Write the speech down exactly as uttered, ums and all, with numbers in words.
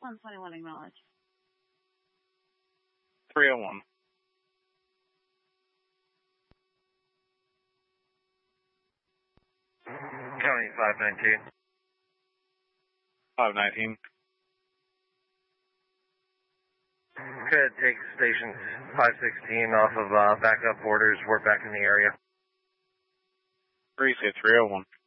one twenty-one acknowledge. three oh one. County five nineteen. five nineteen. Could take station five sixteen off of uh, backup orders. We're back in the area. three say three oh one.